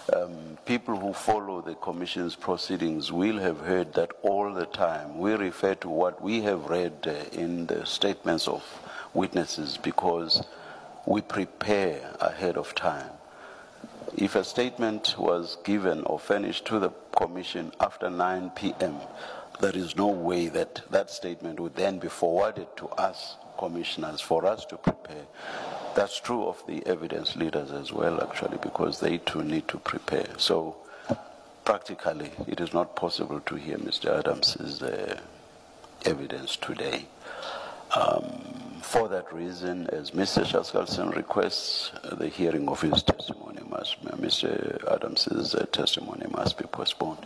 People who follow the Commission's proceedings will have heard that all the time. We refer to what we have read in the statements of witnesses because we prepare ahead of time. If a statement was given or furnished to the Commission after 9 p.m., there is no way that that statement would then be forwarded to us, commissioners, for us to prepare. That's true of the evidence leaders as well, actually, because they too need to prepare. So, practically, it is not possible to hear Mr. Adams's evidence today. For that reason, as Mr. Shaskalson requests, the hearing of his testimony Mr. Adams's testimony must be postponed.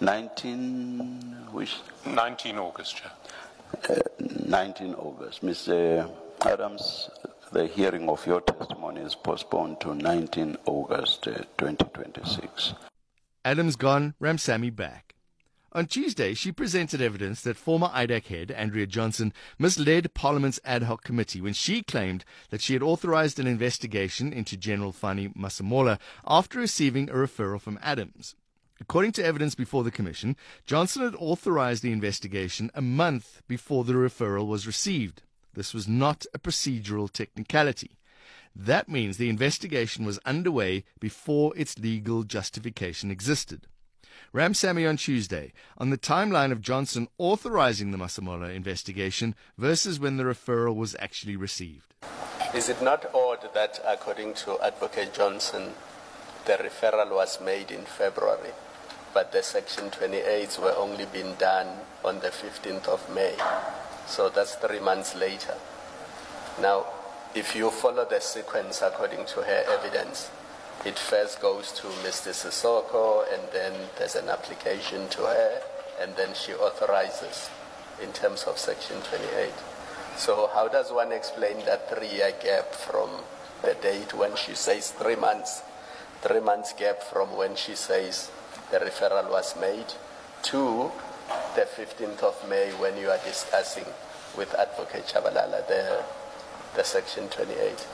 19 August, Chair. 19 August. Mr. Adams, the hearing of your testimony is postponed to 19 August 2026. Adams gone, Ramsamy back. On Tuesday, she presented evidence that former IDAC head, Andrea Johnson, misled Parliament's ad hoc committee when she claimed that she had authorized an investigation into General Fani Masemola after receiving a referral from Adams. According to evidence before the Commission, Johnson had authorized the investigation a month before the referral was received. This was not a procedural technicality. That means the investigation was underway before its legal justification existed. Ramsamy on Tuesday, on the timeline of Johnson authorizing the Masemola investigation versus when the referral was actually received. Is it not odd that, according to Advocate Johnson, the referral was made in February, but the Section 28s were only being done on the 15th of May? So that's 3 months later. Now, if you follow the sequence according to her evidence, it first goes to Mr. Sissoko, and then there's an application to her, and then she authorizes in terms of Section 28. So how does one explain that 3-year gap from the date when she says 3 months, 3 months gap from when she says the referral was made to the 15th of May when you are discussing with Advocate Chabalala the Section 28?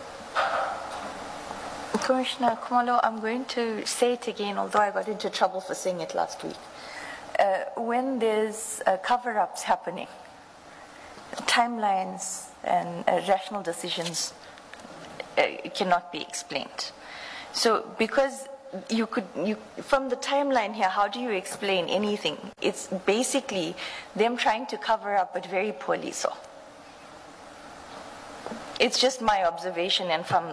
Commissioner Khumalo, I'm going to say it again, although I got into trouble for saying it last week. When there's cover-ups happening, timelines and rational decisions cannot be explained. So because from the timeline here, how do you explain anything? It's basically them trying to cover up, but very poorly so. It's just my observation, and from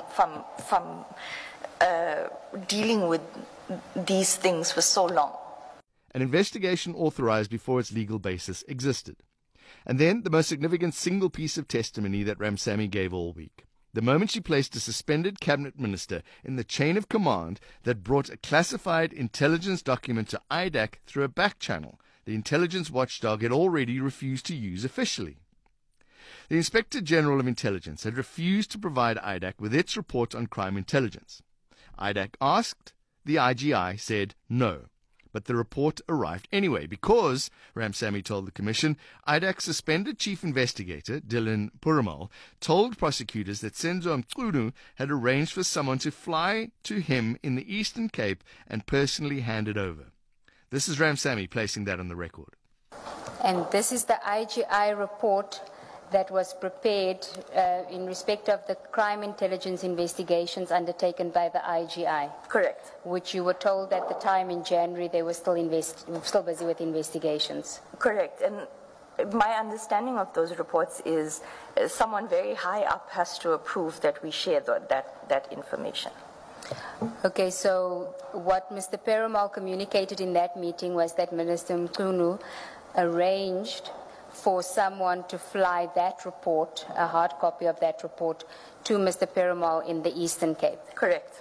dealing with these things for so long. An investigation authorized before its legal basis existed. And then the most significant single piece of testimony that Ramsamy gave all week. The moment she placed a suspended cabinet minister in the chain of command that brought a classified intelligence document to IDAC through a back channel the intelligence watchdog had already refused to use officially. The Inspector General of Intelligence had refused to provide IDAC with its report on crime intelligence. IDAC asked, the IGI said no. But the report arrived anyway because, Ramsamy told the Commission, IDAC's suspended chief investigator, Dylan Puramal, told prosecutors that Senzo Mchunu had arranged for someone to fly to him in the Eastern Cape and personally hand it over. This is Ramsamy placing that on the record. And this is the IGI report that was prepared in respect of the crime intelligence investigations undertaken by the IGI. Correct. Which you were told at the time in January they were still busy with investigations. Correct. And my understanding of those reports is someone very high up has to approve that we share that information. Okay, so what Mr. Perumal communicated in that meeting was that Minister Mchunu arranged for someone to fly that report, a hard copy of that report, to Mr. Perumal in the Eastern Cape. Correct.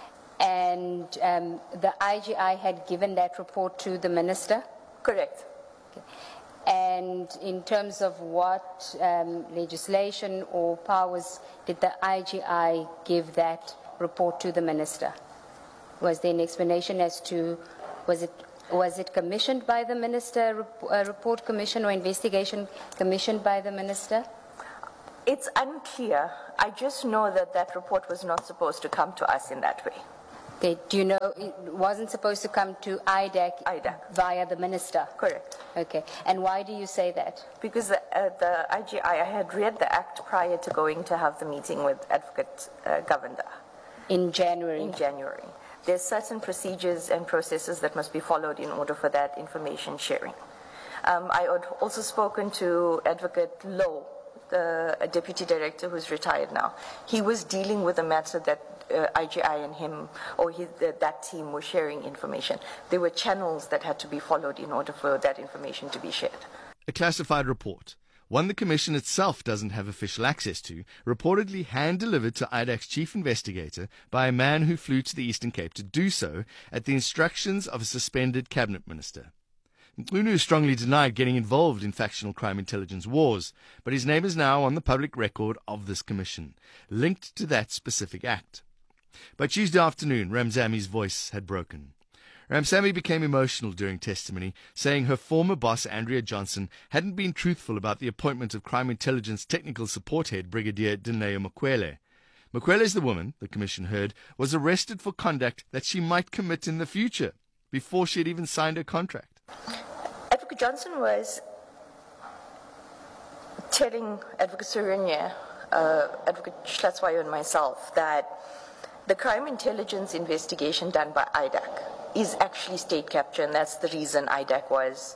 And the IGI had given that report to the minister? Correct. Okay. And in terms of what legislation or powers did the IGI give that report to the minister? Was there an explanation as to, was it commissioned by the minister, a report commission or investigation commissioned by the minister? It's unclear. I just know that that report was not supposed to come to us in that way. Okay, do you know it wasn't supposed to come to IDAC, via the minister? Correct. Okay, and why do you say that? Because the IGI, I had read the act prior to going to have the meeting with Advocate Govender. In January? In January. There's certain procedures and processes that must be followed in order for that information sharing. I had also spoken to Advocate Lowe, the deputy director who's retired now. He was dealing with a matter that IGI and him, or that team, were sharing information. There were channels that had to be followed in order for that information to be shared. A classified report, one the Commission itself doesn't have official access to, reportedly hand-delivered to IDAC's chief investigator by a man who flew to the Eastern Cape to do so at the instructions of a suspended cabinet minister. Mqunu strongly denied getting involved in factional crime intelligence wars, but his name is now on the public record of this commission, linked to that specific act. By Tuesday afternoon, Ramsami's voice had broken. Ramsamy became emotional during testimony, saying her former boss, Andrea Johnson, hadn't been truthful about the appointment of Crime Intelligence Technical Support Head Brigadier Dineo Mokwele. Mokwele, the woman, the commission heard, was arrested for conduct that she might commit in the future, before she had even signed her contract. Advocate Johnson was telling Advocate Surinya, Advocate Schlatzwayo and myself that the crime intelligence investigation done by IDAC is actually state capture, and that's the reason IDAC was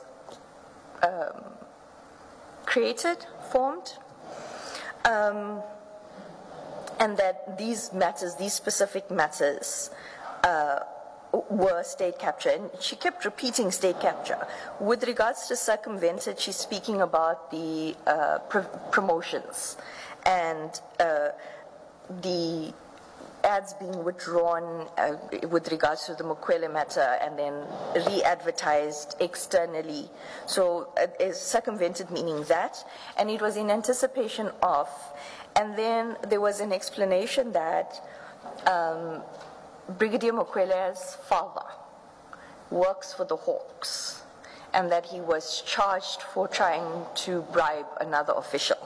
created, formed, and that these matters, these specific matters, were state capture. And she kept repeating state capture. With regards to circumvented, she's speaking about the promotions and the ads being withdrawn with regards to the Mokwele matter and then re-advertised externally. So circumvented meaning that, and it was in anticipation of. And then there was an explanation that Brigadier Mokwele's father works for the Hawks and that he was charged for trying to bribe another official.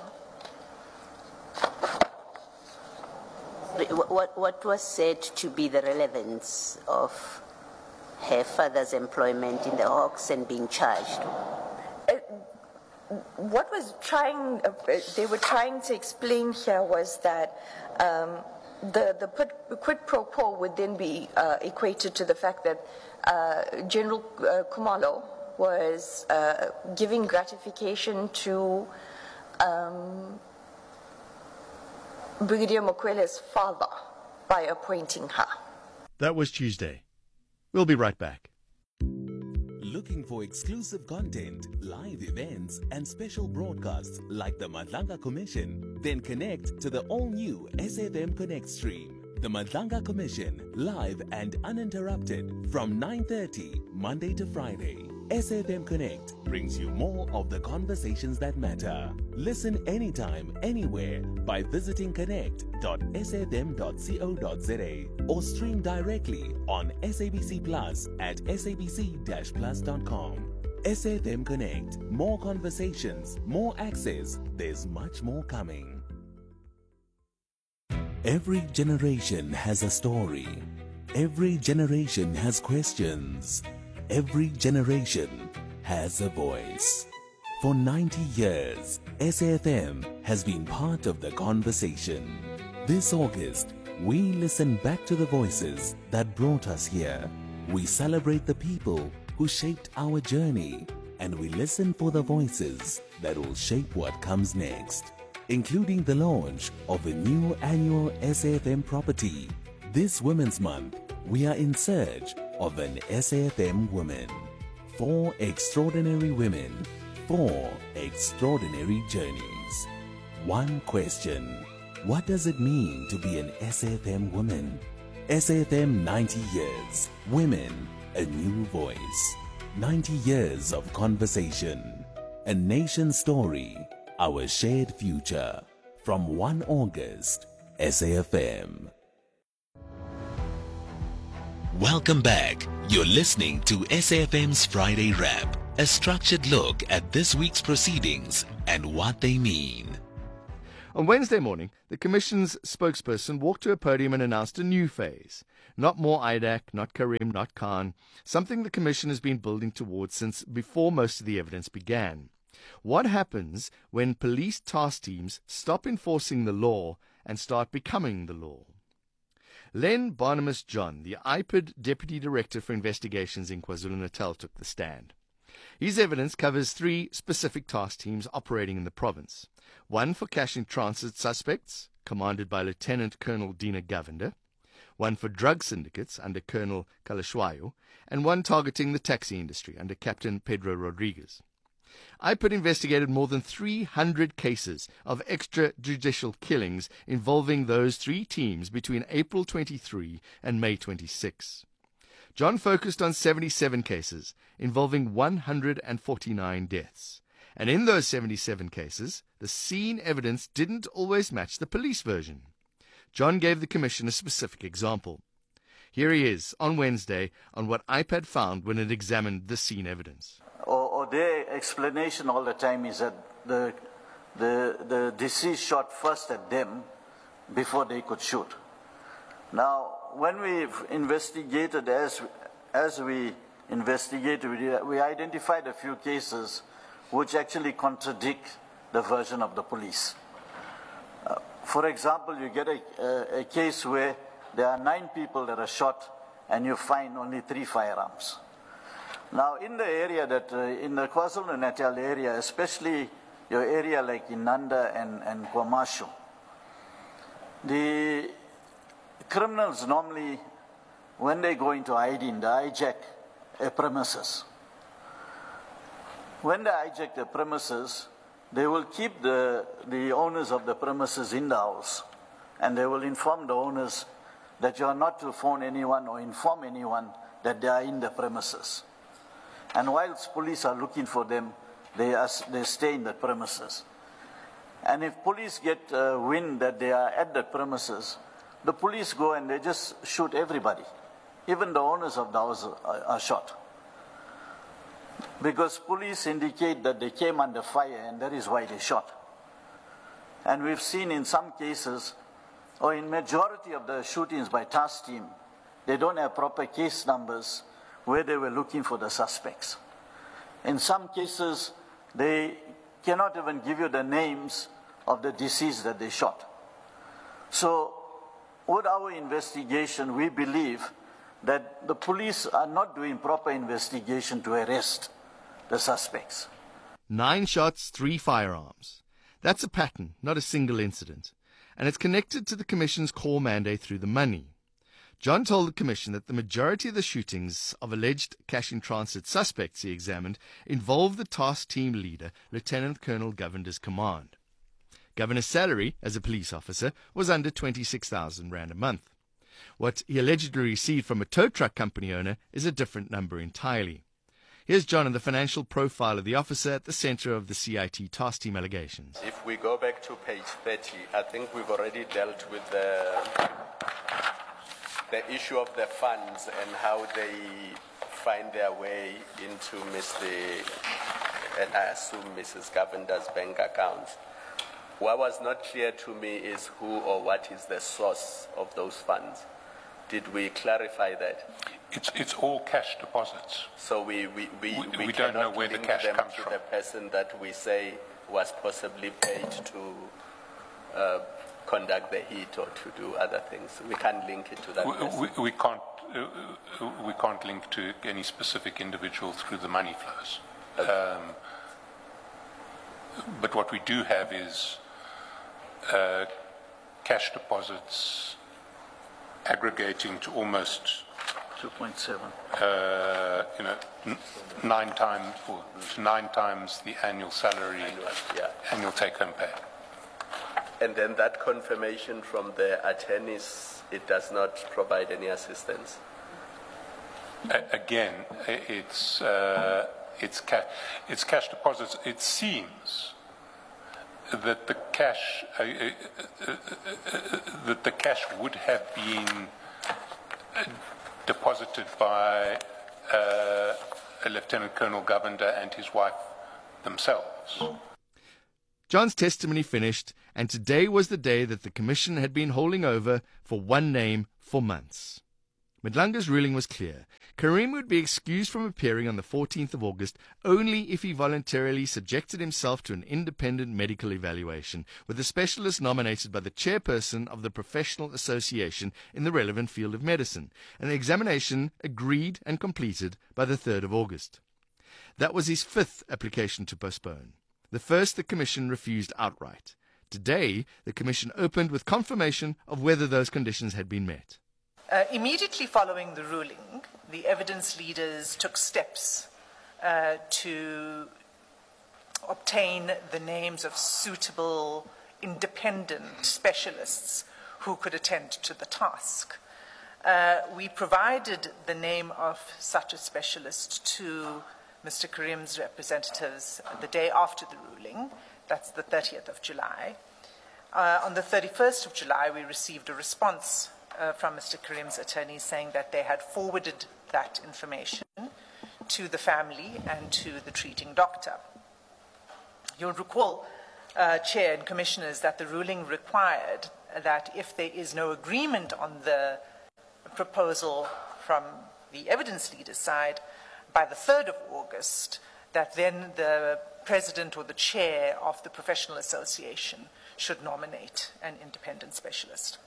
What was said to be the relevance of her father's employment in the Hawks and being charged? What was they were trying to explain here was that the quid pro quo would then be equated to the fact that General Khumalo was giving gratification to Brigadier Mokwele's father by appointing her. That was Tuesday. We'll be right back. Looking for exclusive content, live events, and special broadcasts like the Madlanga Commission? Then connect to the all-new SAFM Connect stream. The Madlanga Commission, live and uninterrupted from 9:30 Monday to Friday. SAFM Connect brings you more of the conversations that matter. Listen anytime, anywhere by visiting connect.safm.co.za or stream directly on SABC Plus at sabc-plus.com. SAFM Connect. More conversations, more access. There's much more coming. Every generation has a story. Every generation has questions. Every generation has a voice. For 90 years, SAFM has been part of the conversation. This August, we listen back to the voices that brought us here. We celebrate the people who shaped our journey, and we listen for the voices that will shape what comes next, including the launch of a new annual SAFM property. This Women's Month, we are in search of an SAFM woman. 4 extraordinary women, 4 extraordinary journeys. One question: what does it mean to be an SAFM woman? SAFM 90 years. Women, a new voice. 90 years of conversation. A nation story. Our shared future. From 1 August, SAFM. Welcome back. You're listening to SAFM's Friday Wrap, a structured look at this week's proceedings and what they mean. On Wednesday morning, the Commission's spokesperson walked to a podium and announced a new phase. Not more IDAC, not Karim, not Khan, something the Commission has been building towards since before most of the evidence began. What happens when police task teams stop enforcing the law and start becoming the law? Len Barnabas John, the IPID Deputy Director for Investigations in KwaZulu-Natal, took the stand. His evidence covers 3 specific task teams operating in the province. One for cash-in-transit suspects, commanded by Lieutenant Colonel Dina Govender, one for drug syndicates under Colonel Kalashwayo, and one targeting the taxi industry under Captain Pedro Rodriguez. IPID investigated more than 300 cases of extrajudicial killings involving those 3 teams between April 23 and May 26. John focused on 77 cases involving 149 deaths. And in those 77 cases, the scene evidence didn't always match the police version. John gave the Commission a specific example. Here he is on Wednesday on what IPAD found when it examined the scene evidence. Or their explanation all the time is that the deceased shot first at them before they could shoot. Now, when we've investigated, as we investigated, we identified a few cases which actually contradict the version of the police. For example, you get a case where there are 9 people that are shot and you find only 3 firearms. Now, in the area that, in the KwaZulu-Natal area, especially your area like Inanda and KwaMashu, the criminals normally, when they go into hiding, they hijack a premises. When they hijack the premises, they will keep the owners of the premises in the house, and they will inform the owners that you are not to phone anyone or inform anyone that they are in the premises. And whilst police are looking for them, they stay in the premises. And if police get wind that they are at the premises, the police go and they just shoot everybody. Even the owners of the house are shot. Because police indicate that they came under fire and that is why they shot. And we've seen in some cases, or in majority of the shootings by task team, they don't have proper case numbers where they were looking for the suspects. In some cases, they cannot even give you the names of the deceased that they shot. So, with our investigation, we believe that the police are not doing proper investigation to arrest the suspects. 9 shots, 3 firearms. That's a pattern, not a single incident. And it's connected to the Commission's core mandate through the money. John told the Commission that the majority of the shootings of alleged cash-in-transit suspects he examined involved the task team leader, Lieutenant Colonel Govender's command. Governor's salary as a police officer was under 26,000 Rand a month. What he allegedly received from a tow truck company owner is a different number entirely. Here's John on the financial profile of the officer at the center of the CIT task team allegations. If we go back to page 30, I think we've already dealt with the issue of the funds and how they find their way into and I assume Mrs. Govender's bank accounts. What was not clear to me is who or what is the source of those funds. Did we clarify that? It's all cash deposits. So we don't know where the cash comes to from. The person that we say was possibly paid to conduct the hit or to do other things. We can't link it to that person. We can't link to any specific individual through the money flows. Okay. But what we do have is cash deposits aggregating to almost 2.7. 9 times the annual salary, annual take-home pay. And then that confirmation from the attorneys, it does not provide any assistance. Again, it's cash deposits. It seems that the cash would have been deposited by Lieutenant Colonel Govender and his wife themselves. John's testimony finished, and today was the day that the Commission had been holding over for one name for months. Madlanga's ruling was clear. Karim would be excused from appearing on the 14th of August only if he voluntarily subjected himself to an independent medical evaluation with a specialist nominated by the chairperson of the professional association in the relevant field of medicine, an examination agreed and completed by the 3rd of August. That was his 5th application to postpone. The first the Commission refused outright. Today, the Commission opened with confirmation of whether those conditions had been met. Immediately following the ruling, the evidence leaders took steps to obtain the names of suitable independent specialists who could attend to the task. We provided the name of such a specialist to Mr. Karim's representatives the day after the ruling. That's the 30th of July. On the 31st of July, we received a response from Mr. Karim's attorneys saying that they had forwarded that information to the family and to the treating doctor. You'll recall, Chair and Commissioners, that the ruling required that if there is no agreement on the proposal from the evidence leader's side by the 3rd of August, that then the president or the chair of the professional association should nominate an independent specialist.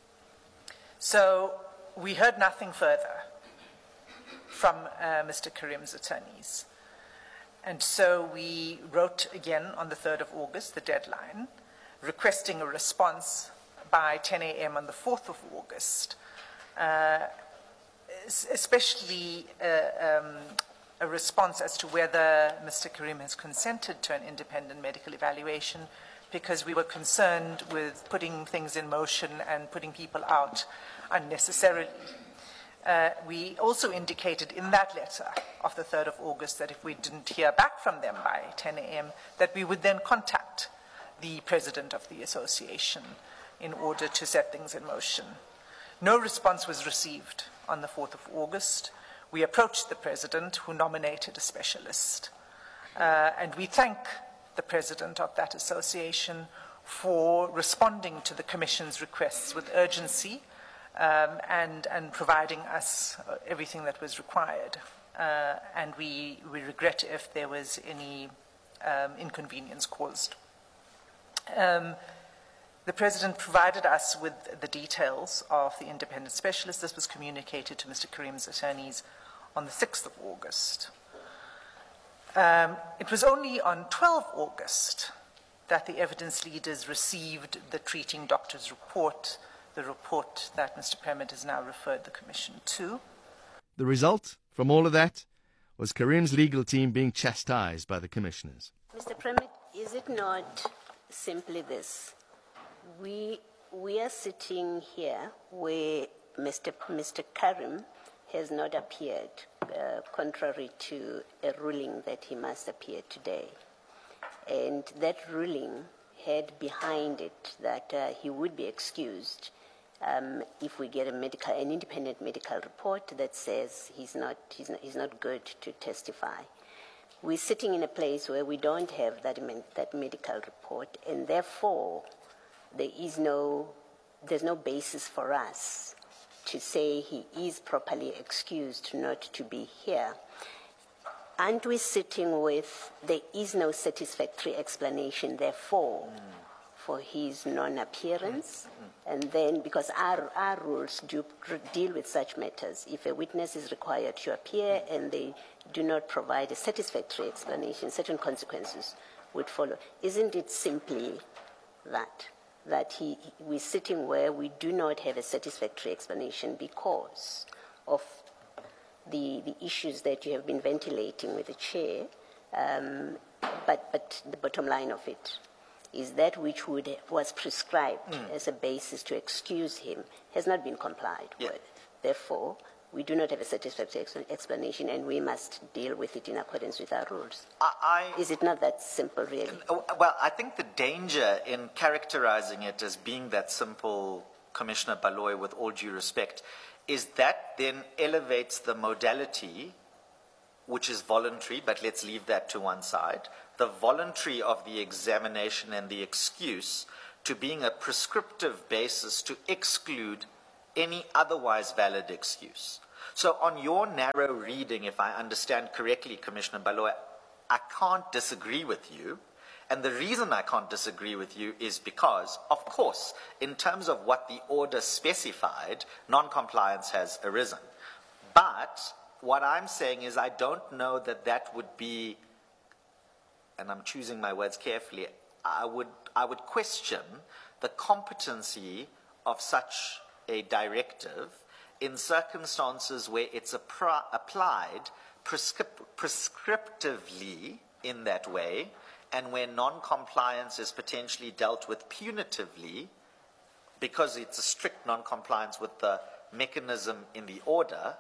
So we heard nothing further from Mr. Karim's attorneys. And so we wrote again on the 3rd of August, the deadline, requesting a response by 10 a.m. on the 4th of August, especially a response as to whether Mr. Karim has consented to an independent medical evaluation, because we were concerned with putting things in motion and putting people out unnecessarily. We also indicated in that letter of the 3rd of August that if we didn't hear back from them by 10 a.m., that we would then contact the president of the association in order to set things in motion. No response was received on the 4th of August. We approached the president, who nominated a specialist. And we thank the president of that association for responding to the Commission's requests with urgency and providing us everything that was required. And we regret if there was any inconvenience caused. The President provided us with the details of the independent specialist. This was communicated to Mr. Karim's attorneys on the 6th of August. It was only on 12 August that the evidence leaders received the treating doctor's report, the report that Mr. Premad has now referred the Commission to. The result from all of that was Karim's legal team being chastised by the commissioners. Mr. Premad, is it not simply this? We are sitting here where Mr. Karim has not appeared, contrary to a ruling that he must appear today. And that ruling had behind it that he would be excused if we get an independent medical report that says he's not good to testify. We're sitting in a place where we don't have that medical report, and therefore there's no basis for us to say he is properly excused not to be here. Aren't we sitting with there is no satisfactory explanation, therefore, for his non-appearance? And then, because our rules do deal with such matters, if a witness is required to appear and they do not provide a satisfactory explanation, certain consequences would follow. Isn't it simply that we're sitting where we do not have a satisfactory explanation because of the issues that you have been ventilating with the chair, but the bottom line of it is that which was prescribed as a basis to excuse him has not been complied with. Therefore, we do not have a satisfactory explanation, and we must deal with it in accordance with our rules. Is it not that simple, really? Well, I think the danger in characterizing it as being that simple, Commissioner Baloyi, with all due respect, is that then elevates the modality, which is voluntary, but let's leave that to one side, the voluntary of the examination and the excuse to being a prescriptive basis to exclude any otherwise valid excuse. So on your narrow reading, if I understand correctly, Commissioner Baloyi, I can't disagree with you. And the reason I can't disagree with you is because, of course, in terms of what the order specified, non-compliance has arisen. But what I'm saying is I don't know that that would be, and I'm choosing my words carefully, I would question the competency of such a directive in circumstances where it's applied prescriptively in that way, and where non-compliance is potentially dealt with punitively because it's a strict non-compliance with the mechanism in the order,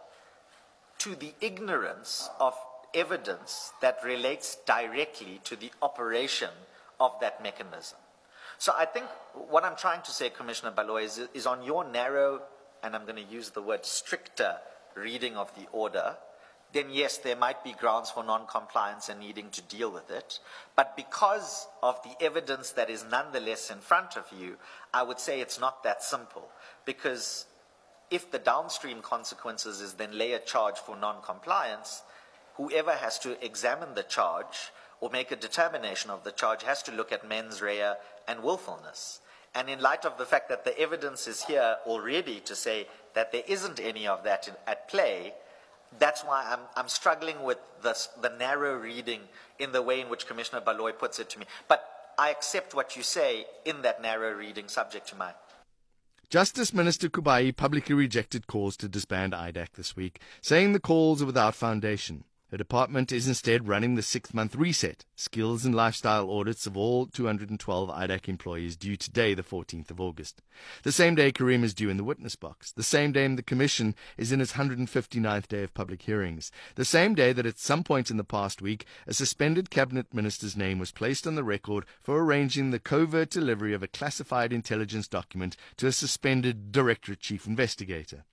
to the ignorance of evidence that relates directly to the operation of that mechanism. So I think what I'm trying to say, Commissioner Baloyi, is on your narrow, and I'm going to use the word stricter reading of the order, then yes, there might be grounds for non-compliance and needing to deal with it. But because of the evidence that is nonetheless in front of you, I would say it's not that simple. Because if the downstream consequences is then lay a charge for non-compliance, whoever has to examine the charge or make a determination of the charge has to look at mens rea and willfulness. And in light of the fact that the evidence is here already to say that there isn't any of that at play, that's why I'm struggling with the narrow reading in the way in which Commissioner Baloyi puts it to me. But I accept what you say in that narrow reading, subject to my... Justice Minister Kubayi publicly rejected calls to disband IDAC this week, saying the calls are without foundation. Her department is instead running the 6-month reset, skills and lifestyle audits of all 212 IDAC employees due today, the 14th of August. The same day Karim is due in the witness box. The same day the Commission is in its 159th day of public hearings. The same day that at some point in the past week, a suspended cabinet minister's name was placed on the record for arranging the covert delivery of a classified intelligence document to a suspended Directorate Chief Investigator.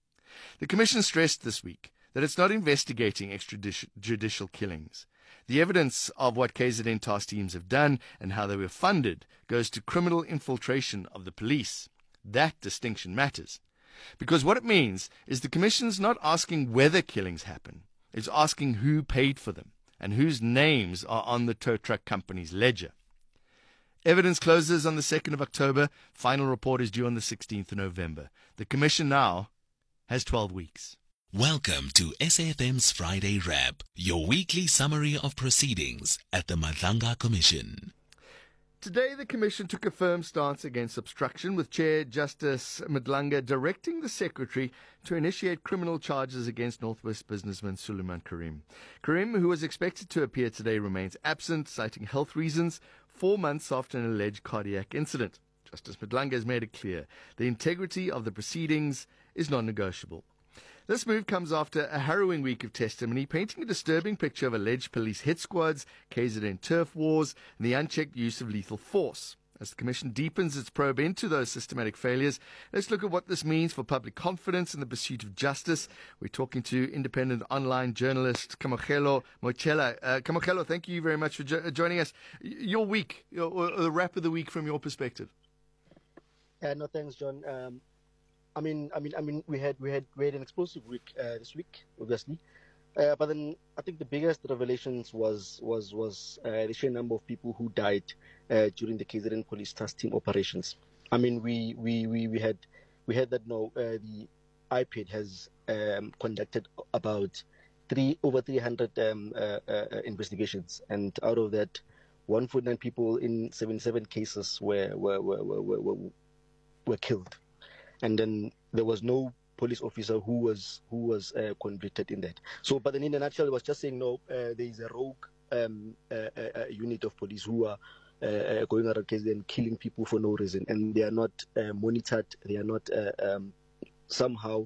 The Commission stressed this week that it's not investigating extrajudicial killings. The evidence of what KZN task teams have done and how they were funded goes to criminal infiltration of the police. That distinction matters. Because what it means is the Commission's not asking whether killings happen. It's asking who paid for them and whose names are on the tow truck company's ledger. Evidence closes on the 2nd of October. Final report is due on the 16th of November. The Commission now has 12 weeks. Welcome to SAFM's Friday Wrap, your weekly summary of proceedings at the Madlanga Commission. Today, the Commission took a firm stance against obstruction, with Chair Justice Madlanga directing the Secretary to initiate criminal charges against Northwest businessman Suleiman Karim. Karim, who was expected to appear today, remains absent, citing health reasons, 4 months after an alleged cardiac incident. Justice Madlanga has made it clear the integrity of the proceedings is non-negotiable. This move comes after a harrowing week of testimony painting a disturbing picture of alleged police hit squads, KZN turf wars, and the unchecked use of lethal force. As the Commission deepens its probe into those systematic failures, let's look at what this means for public confidence in the pursuit of justice. We're talking to independent online journalist Kamogelo Mochela. Kamogelo, thank you very much for joining us. Your week, the wrap of the week from your perspective. No, thanks, John. I mean, we had an explosive week this week, obviously, but then I think the biggest revelations was the sheer number of people who died during the KZN police task team operations. I mean, we had that the IPID has conducted about over 300 investigations, and out of that, 149 people in 77 cases were killed. And then there was no police officer who was convicted in that. So, but then in a nutshell, it was just saying there is a rogue unit of police who are going around and killing people for no reason, and they are not monitored. They are not somehow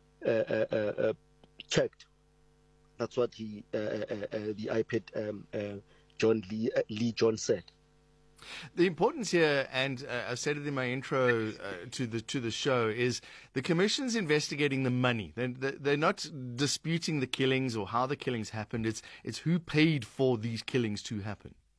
checked. That's what the IPID John Lee John said. The importance here, and I said it in my intro to the show, is the Commission's investigating the money. They're not disputing the killings or how the killings happened. It's who paid for these killings to happen.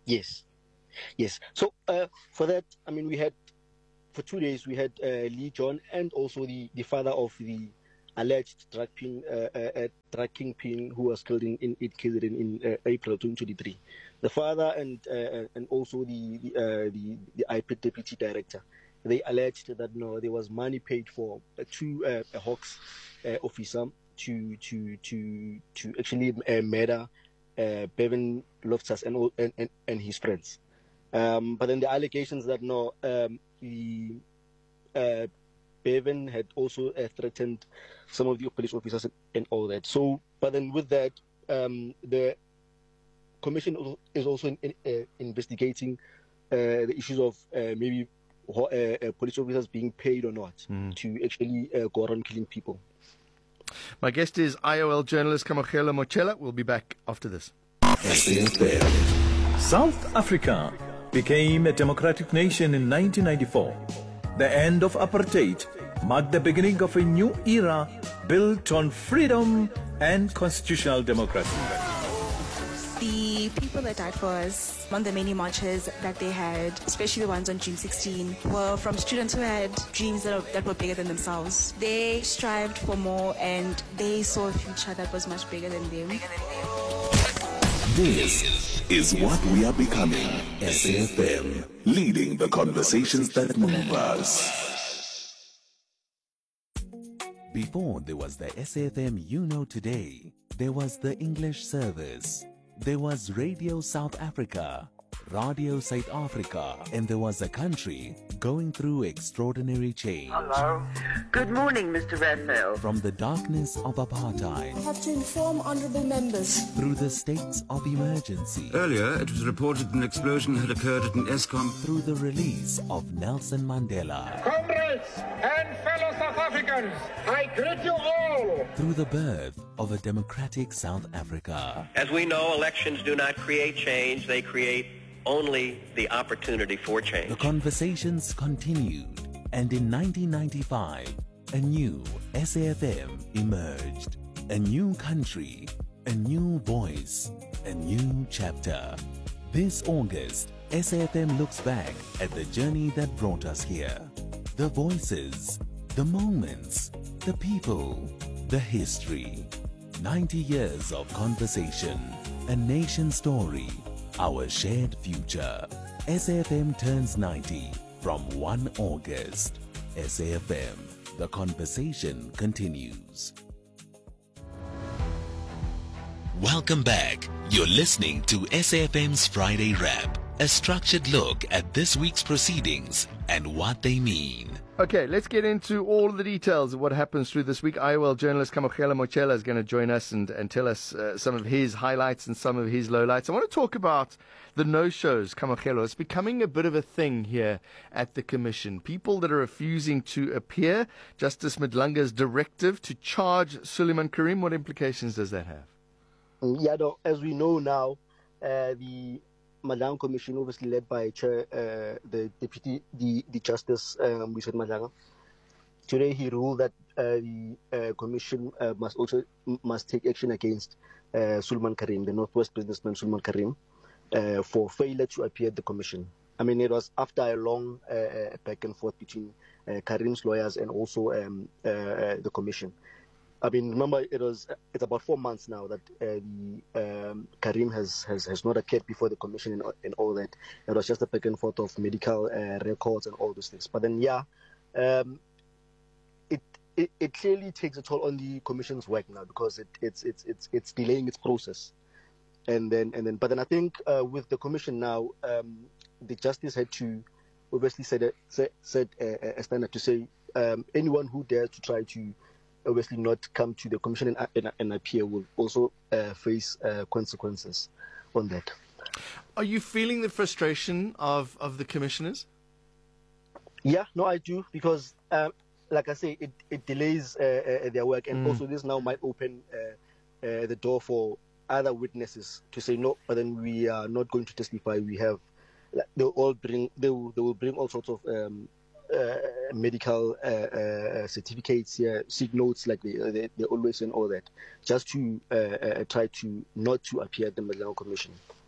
Yes. So for that, I mean, we had, for 2 days, we had Lee John and also the father of the alleged drug kingpin who was killed in in April 2023. The father and also the IP deputy director, they alleged that no, there was money paid for to a Hawks officer to actually murder Bevan Loftus and his friends. But then the allegations that no, Bevan had also threatened some of the police officers and all that. So, but then with that, the commission is also investigating the issues of maybe police officers being paid or not to actually go around killing people. My guest is IOL journalist Kamokhelo Mochela. We'll be back after this. South Africa became a democratic nation in 1994. The end of apartheid marked the beginning of a new era built on freedom and constitutional democracy. The people that died for us on the many marches that they had, especially the ones on June 16, were from students who had dreams that were bigger than themselves. They strived for more and they saw a future that was much bigger than them. This is what we are becoming. SAFM, leading the conversations that move us. Before there was the SAFM you know today, there was the English service. There was Radio South Africa, Radio South Africa, and there was a country going through extraordinary change. Hello. Good morning, Mr. Redfield. From the darkness of apartheid, I have to inform honourable members. Through the states of emergency. Earlier, it was reported an explosion had occurred at an Eskom. Through the release of Nelson Mandela. Comrades and fellow South Africans, I greet you all. Through the birth of a democratic South Africa. As we know, elections do not create change, they create only the opportunity for change. The conversations continued, and in 1995, a new SAFM emerged. A new country, a new voice, a new chapter. This August, SAFM looks back at the journey that brought us here. The voices, the moments, the people, the history. 90 years of conversation, a nation story, our shared future. SAFM turns 90 from 1 August. SAFM, the conversation continues. Welcome back. You're listening to SAFM's Friday Wrap, a structured look at this week's proceedings and what they mean. Okay, let's get into all of the details of what happens through this week. IOL journalist Kamokhelo Mochela is going to join us and tell us some of his highlights and some of his lowlights. I want to talk about the no-shows, Kamokhelo. It's becoming a bit of a thing here at the Commission. People that are refusing to appear. Justice Madlanga's directive to charge Suleiman Karim, what implications does that have? Yeah, no, as we know now, the Madlanga Commission, obviously led by Chair, the Deputy, the Justice, Wiesert Madlanga. Today he ruled that the Commission must take action against Suleiman Karim, the Northwest businessman Suleiman Karim, for failure to appear at the Commission. I mean, it was after a long back and forth between Karim's lawyers and also the Commission. I mean, remember, it's about 4 months now that Karim has not appeared before the Commission and all that. It was just a back and forth of medical records and all those things. But then, yeah, it clearly takes a toll on the Commission's work now because it's delaying its process. But then I think with the Commission now, the Justice had to obviously set a standard to say anyone who dares to try to obviously not come to the Commission and appear will also face consequences on that. Are you feeling the frustration of the commissioners? Yeah, no, I do, because like I say, it delays their work, and also this now might open the door for other witnesses to say no, but then we are not going to testify. We have, they will bring all sorts of medical certificates here, sick notes, like they always say, and all that, just to try to not to appear at the Madlanga Commission.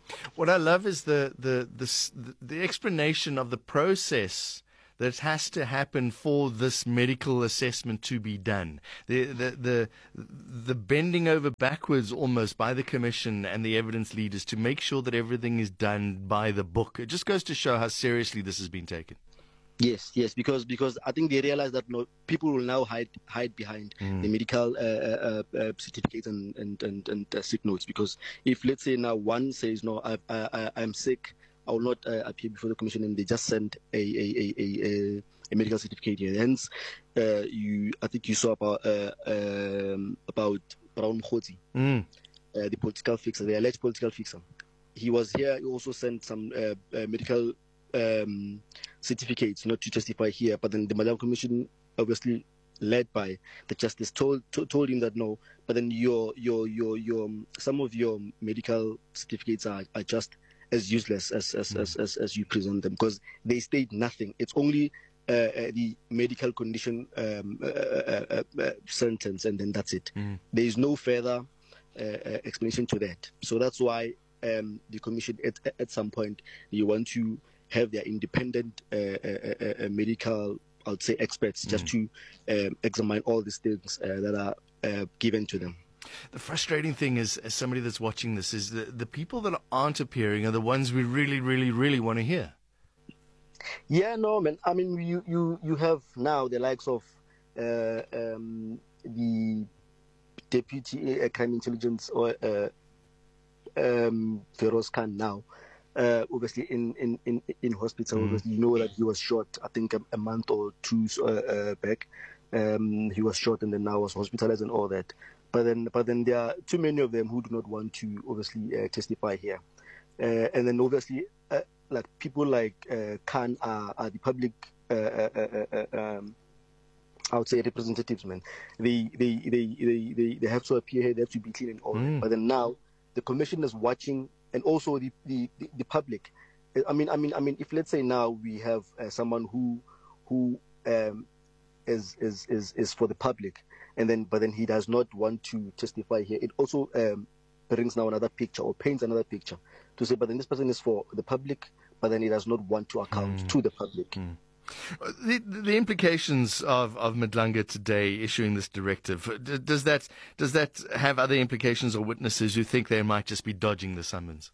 What I love is the explanation of the process that has to happen for this medical assessment to be done. The bending over backwards almost by the commission and the evidence leaders to make sure that everything is done by the book. It just goes to show how seriously this has been taken. Yes, because I think they realize that people will now hide behind the medical certificates and sick notes. Because if, let's say, now one says, no, I'm sick, I will not appear before the commission, and they just send a medical certificate here. Hence, I think you saw about Brown Mkhotsi, the political fixer, the alleged political fixer. He was here. He also sent some medical certificates, not to testify here. But then the Malawi Commission, obviously led by the justice, told him that no. But then your some of your medical certificates are just as useless as you present them, because they state nothing. It's only the medical condition sentence, and then that's it. There is no further explanation to that. So that's why the commission at some point, you want to have their independent medical, I would say, experts just to examine all these things that are given to them. The frustrating thing is, as somebody that's watching this, is the people that aren't appearing are the ones we really, really, really want to hear. Yeah, no, man. I mean, you have now the likes of the Deputy Crime Intelligence or Feroz Khan now, obviously in hospital. Obviously, you know that he was shot, I think a month or two back. He was shot and then now was hospitalized and all that. But then there are too many of them who do not want to obviously testify here. And then obviously like people like Khan are the public I would say representatives, man. They have to appear here, they have to be clean and all that. But then now the commission is watching, and also the public. I mean, if let's say now we have someone who is for the public, but then he does not want to testify here, it also brings now another picture, or paints another picture to say, but then this person is for the public, but then he does not want to account to the public. The implications of Madlanga today issuing this directive, does that have other implications, or witnesses who think they might just be dodging the summons?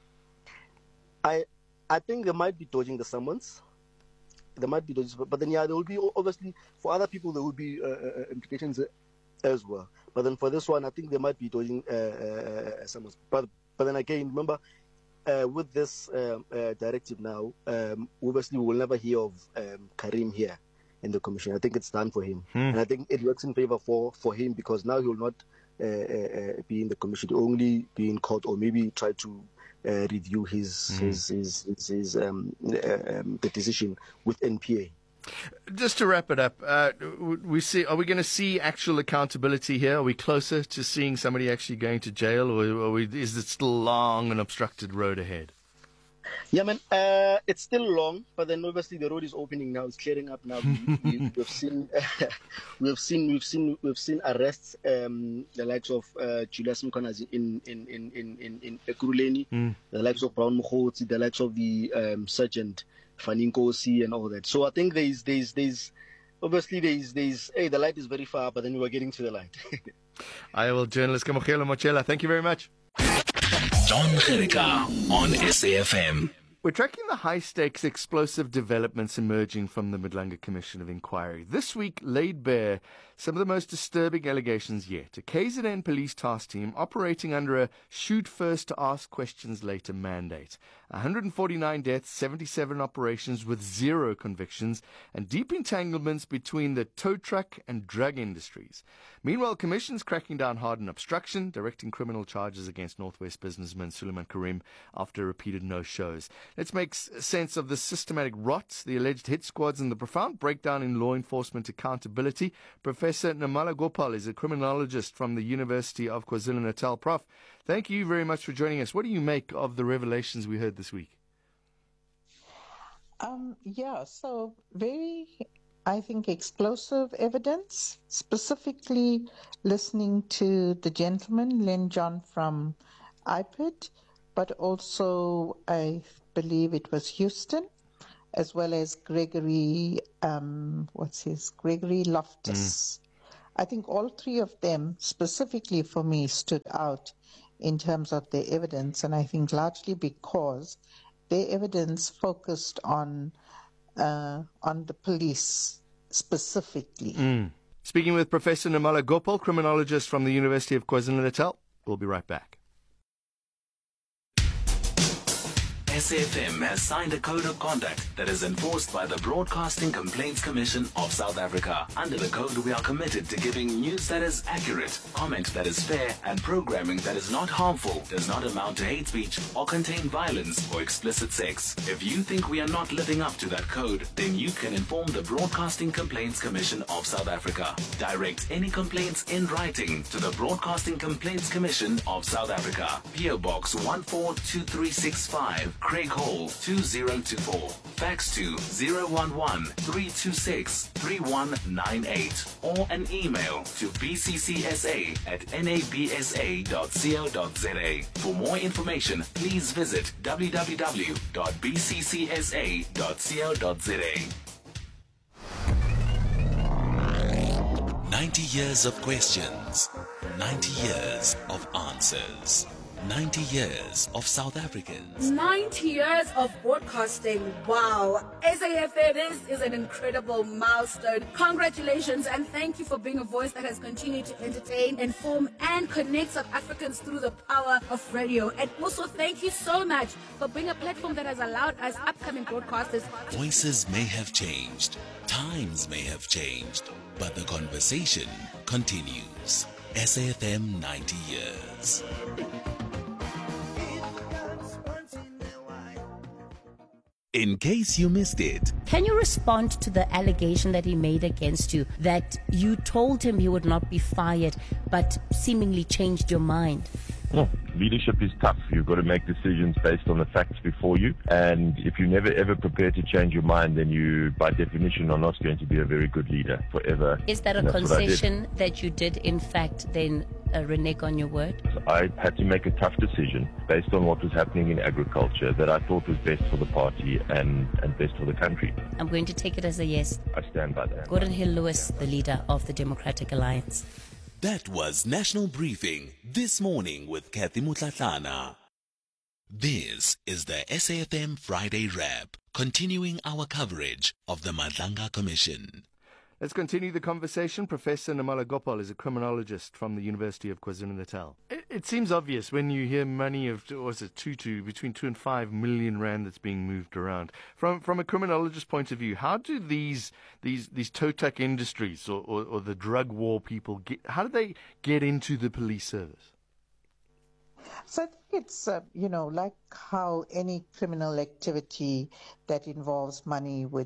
I think they might be dodging the summons. There might be dodging, but then there will be, obviously for other people there will be implications as well. But then for this one, I think they might be dodging summons. But then again, remember, with this directive now, obviously we will never hear of Karim here in the commission. I think it's done for him, and I think it works in favor for him, because now he will not be in the commission. He'll only be in court, or maybe try to review the decision with NPA. Just to wrap it up, are we going to see actual accountability here? Are we closer to seeing somebody actually going to jail, or is it still a long and obstructed road ahead? Yeah, man, it's still long, but then obviously the road is opening now. It's clearing up now. We've seen arrests, the likes of Julius Mkhwanazi in Ekurhuleni, the likes of Brown Mkhotsi, the likes of the Sergeant Faninkosi and all that. So I think there's obviously the light is very far, but then we are getting to the light. Journalist Kamokhelo Mochela, thank you very much. John Gerika on SAFM. We're tracking the high-stakes explosive developments emerging from the Madlanga Commission of Inquiry. This week laid bare some of the most disturbing allegations yet. A KZN police task team operating under a shoot first to ask questions later mandate. 149 deaths, 77 operations with 0 convictions, and deep entanglements between the tow truck and drug industries. Meanwhile, Commission's cracking down hard on obstruction, directing criminal charges against Northwest businessman Suleiman Karim after repeated no-shows. Let's make sense of the systematic rot, the alleged hit squads, and the profound breakdown in law enforcement accountability. Professor Namala Gopal is a criminologist from the University of KwaZulu-Natal. Prof, thank you very much for joining us. What do you make of the revelations we heard this week? So very, I think, explosive evidence, specifically listening to the gentleman, Len John from IPID, but also I believe it was Houston, as well as Gregory, Gregory Loftus. I think all three of them specifically for me stood out in terms of their evidence, and I think largely because their evidence focused on the police specifically. Speaking with Professor Namala Gopal, criminologist from the University of KwaZulu-Natal. We'll be right back. SAFM has signed a code of conduct that is enforced by the Broadcasting Complaints Commission of South Africa. Under the code, we are committed to giving news that is accurate, comment that is fair, and programming that is not harmful, does not amount to hate speech, or contain violence or explicit sex. If you think we are not living up to that code, then you can inform the Broadcasting Complaints Commission of South Africa. Direct any complaints in writing to the Broadcasting Complaints Commission of South Africa. PO Box 142365. Craig Hall 2024. Fax to 011-326-3198 or an email to bccsa@nabsa.co.za. For more information, please visit www.bccsa.co.za. 90 years of questions, 90 years of answers. 90 years of South Africans. 90 years of broadcasting. Wow. SAFM, this is an incredible milestone. Congratulations and thank you for being a voice that has continued to entertain, inform, and connect South Africans through the power of radio. And also thank you so much for being a platform that has allowed us upcoming broadcasters. Voices may have changed, times may have changed, but the conversation continues. SAFM 90 years. In case you missed it. Can you respond to the allegation that he made against you, that you told him he would not be fired, but seemingly changed your mind? Oh, leadership is tough. You've got to make decisions based on the facts before you. And if you never ever prepare to change your mind, then you, by definition, are not going to be a very good leader forever. Is that a concession that you did, in fact, then renege on your word? I had to make a tough decision based on what was happening in agriculture that I thought was best for the party and best for the country. I'm going to take it as a yes. I stand by that. Gordon Hill-Lewis, the leader of the Democratic Alliance. That was National Briefing this morning with Kathy Mutlatlana. This is the SAFM Friday Wrap, continuing our coverage of the Madlanga Commission. Let's continue the conversation. Professor Namala Gopal is a criminologist from the University of KwaZulu-Natal. It seems obvious when you hear money of, between 2 and 5 million rand that's being moved around. From a criminologist point of view, how do these toe tuck industries or the drug war people how do they get into the police service? So I think it's, like how any criminal activity that involves money would,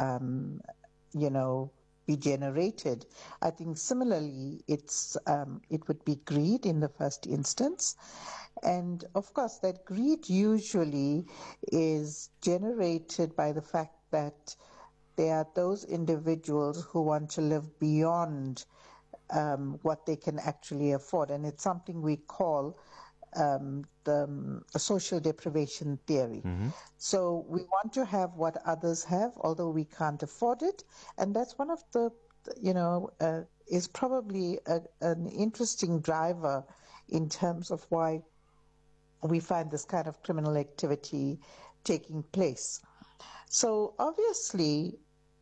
be generated. I think similarly, it would be greed in the first instance. And of course, that greed usually is generated by the fact that there are those individuals who want to live beyond what they can actually afford. And it's something we call the social deprivation theory. Mm-hmm. So we want to have what others have, although we can't afford it. And that's one of the, is probably an interesting driver in terms of why we find this kind of criminal activity taking place. So obviously,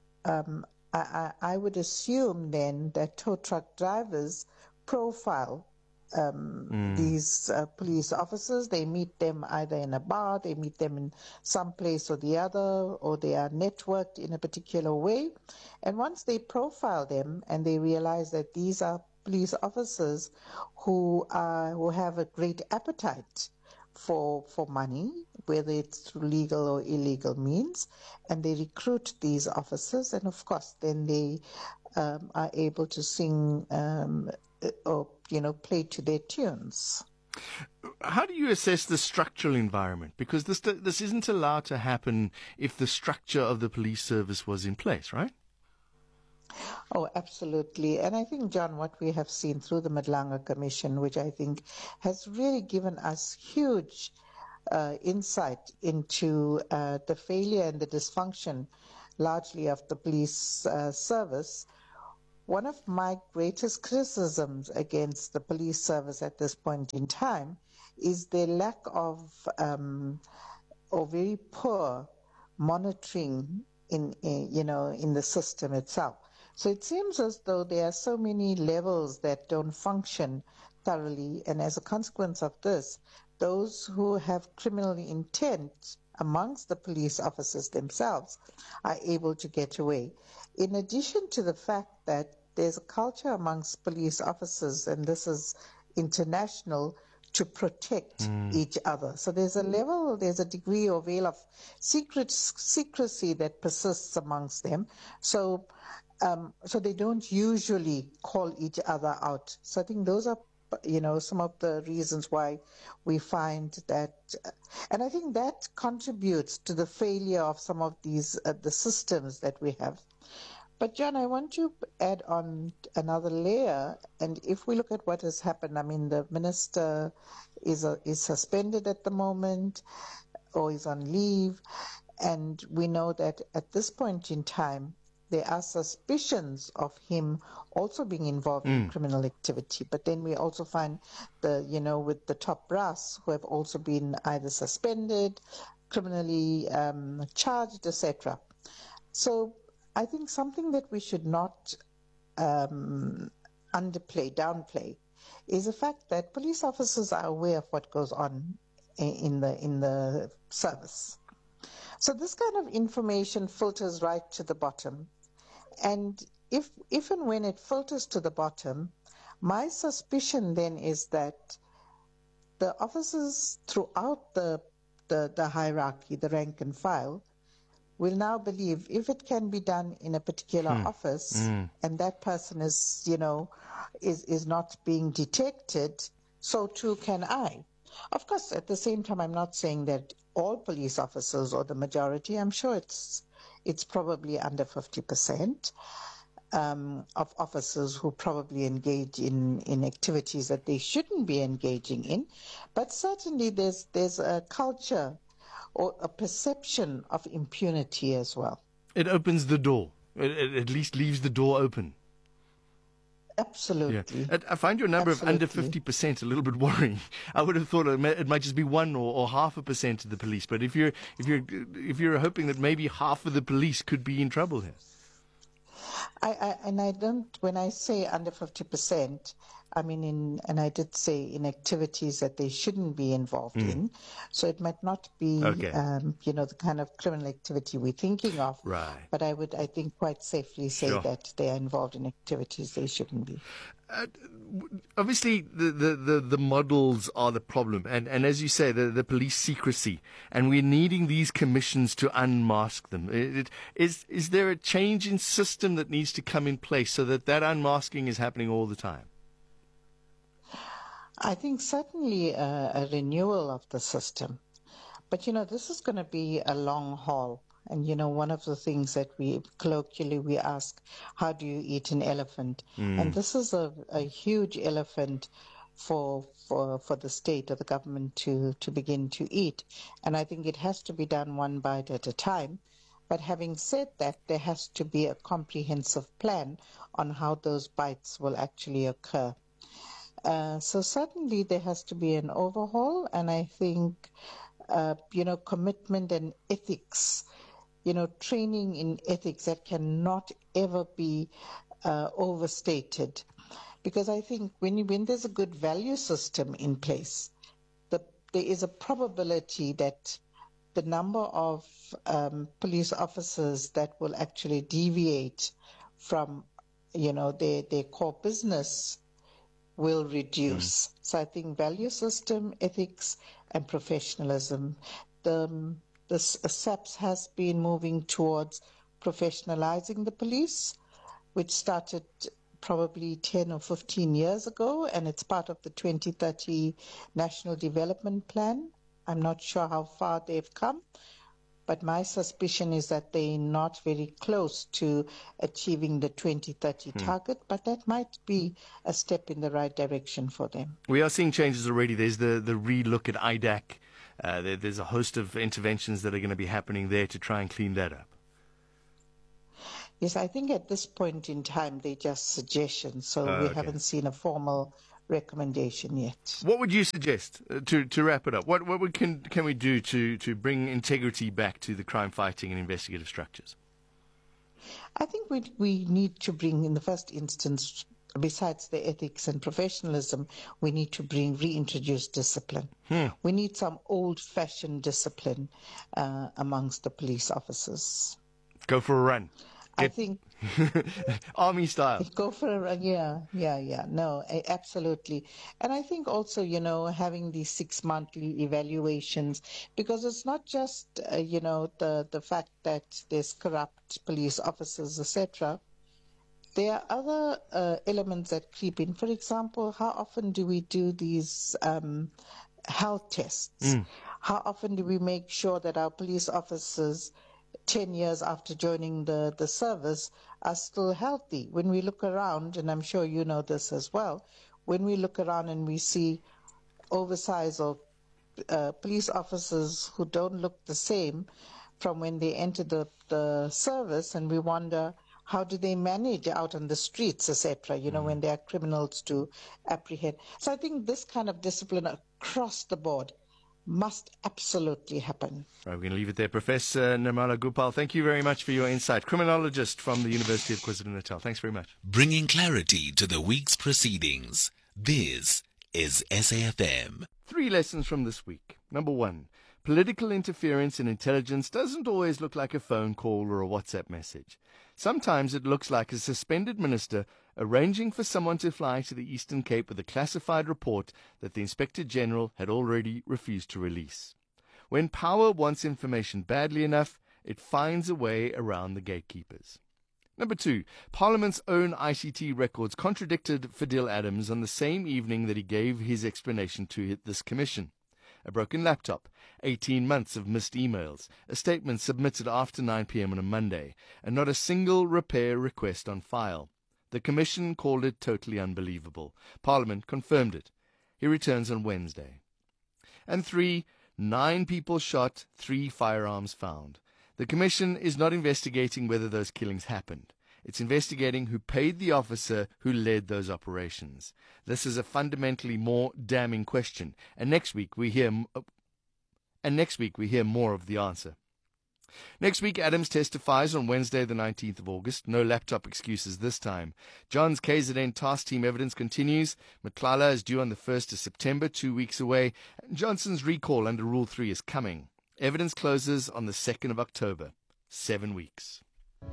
I would assume then that tow truck drivers profile these police officers. They meet them either in a bar, they meet them in some place or the other, or they are networked in a particular way. And once they profile them and they realize that these are police officers who have a great appetite for money, whether it's through legal or illegal means, and they recruit these officers, and of course then they are able to sing or play to their tunes. How do you assess the structural environment? Because this isn't allowed to happen if the structure of the police service was in place, right? Oh, absolutely. And I think, John, what we have seen through the Madlanga Commission, which I think has really given us huge insight into the failure and the dysfunction largely of the police service. One of my greatest criticisms against the police service at this point in time is their lack of or very poor monitoring in the system itself. So it seems as though there are so many levels that don't function thoroughly, and as a consequence of this, those who have criminal intent amongst the police officers themselves are able to get away. In addition to the fact that there's a culture amongst police officers, and this is international, to protect each other. So there's a degree or veil of secrecy that persists amongst them. So they don't usually call each other out. So I think those are, some of the reasons why we find that, and I think that contributes to the failure of some of these, the systems that we have. But John, I want to add on another layer, and if we look at what has happened, I mean, the minister is suspended at the moment, or is on leave, and we know that at this point in time, there are suspicions of him also being involved in criminal activity. But then we also find with the top brass who have also been either suspended, criminally charged, etc. So I think something that we should not downplay, is the fact that police officers are aware of what goes on in the service. So this kind of information filters right to the bottom. And if and when it filters to the bottom, my suspicion then is that the officers throughout the hierarchy, the rank and file, will now believe if it can be done in a particular office and that person is not being detected, so too can I. Of course, at the same time, I'm not saying that all police officers or the majority, I'm sure it's probably under 50% of officers who probably engage in activities that they shouldn't be engaging in. But certainly there's a culture or a perception of impunity as well. It opens the door. It at least leaves the door open. Absolutely. Yeah. I find your number of under 50% a little bit worrying. I would have thought it might just be 1 or 0.5% of the police. But if you're hoping that maybe half of the police could be in trouble here. When I say under 50%, I mean and I did say in activities that they shouldn't be involved in. So it might not be, the kind of criminal activity we're thinking of. Right. But I think, quite safely say that they are involved in activities they shouldn't be. Obviously, the models are the problem, and as you say, the police secrecy, and we're needing these commissions to unmask them. Is there a change in system that needs to come in place so that unmasking is happening all the time? I think certainly a renewal of the system. But, this is going to be a long haul. And, one of the things that we colloquially ask, how do you eat an elephant? And this is a huge elephant for the state or the government to begin to eat. And I think it has to be done one bite at a time. But having said that, there has to be a comprehensive plan on how those bites will actually occur. So certainly there has to be an overhaul, and I think, commitment and ethics, training in ethics that cannot ever be overstated. Because I think when there's a good value system in place, there is a probability that the number of police officers that will actually deviate from, their core business will reduce. So I think value system, ethics, and professionalism. The SAPS has been moving towards professionalizing the police, which started probably 10 or 15 years ago, and it's part of the 2030 National Development Plan. I'm not sure how far they've come, but my suspicion is that they're not very close to achieving the 2030 target, but that might be a step in the right direction for them. We are seeing changes already. There's the re-look at IDAC There's a host of interventions that are going to be happening there to try and clean that up. Yes, I think at this point in time, they're just suggestions, so we Okay. haven't seen a formal recommendation yet. What would you suggest to wrap it up? What can we do to bring integrity back to the crime fighting and investigative structures? I think we need to bring, in the first instance, besides the ethics and professionalism, we need to reintroduce discipline. We need some old-fashioned discipline amongst the police officers. Go for a run. I think Army style. Go for a run. Yeah. No, absolutely. And I think also, having these 6 monthly evaluations, because it's not just, the fact that there's corrupt police officers, etc. There are other elements that creep in. For example, how often do we do these health tests? How often do we make sure that our police officers 10 years after joining the service are still healthy? When we look around, and I'm sure you know this as well, when we look around and we see oversized or police officers who don't look the same from when they enter the service, and we wonder, how do they manage out on the streets, etc., when there are criminals to apprehend? So I think this kind of discipline across the board must absolutely happen. Right, we're going to leave it there. Professor Nirmala Gopal, thank you very much for your insight. Criminologist from the University of KwaZulu-Natal. Thanks very much. Bringing clarity to the week's proceedings. This is SAFM. 3 lessons from this week. Number 1, political interference in intelligence doesn't always look like a phone call or a WhatsApp message. Sometimes it looks like a suspended minister arranging for someone to fly to the Eastern Cape with a classified report that the Inspector General had already refused to release. When power wants information badly enough, it finds a way around the gatekeepers. Number 2, Parliament's own ICT records contradicted Fadil Adams on the same evening that he gave his explanation to this commission. A broken laptop, 18 months of missed emails, a statement submitted after 9 p.m. on a Monday, and not a single repair request on file. The Commission called it totally unbelievable. Parliament confirmed it. He returns on Wednesday. And 3, 9 people shot, 3 firearms found. The Commission is not investigating whether those killings happened. It's investigating who paid the officer who led those operations. This is a fundamentally more damning question, and next week we hear more of the answer. Next week, Adams testifies on Wednesday, the 19th of August. No laptop excuses this time. John's KZN task team evidence continues. Matlala is due on the 1st of September, 2 weeks away. And Johnson's recall under Rule 3 is coming. Evidence closes on the 2nd of October. 7 weeks.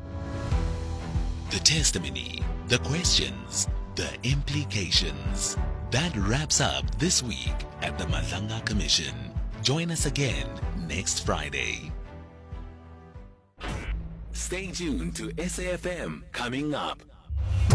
The testimony, the questions, the implications. That wraps up this week at the Madlanga Commission. Join us again next Friday. Stay tuned to SAFM. Coming up,